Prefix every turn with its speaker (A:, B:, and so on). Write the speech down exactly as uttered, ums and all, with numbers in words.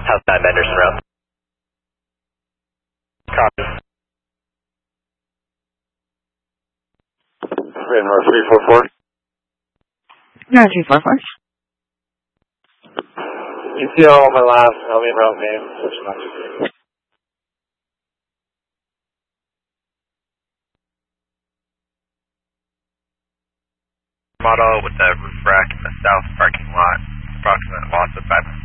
A: House nine Benderson Road. Copy.
B: Rainbow three four four.
C: No, three four four.
B: E T L on my last, Elliot route name, switch not
A: Model with the roof rack in the south parking lot, approximate loss of five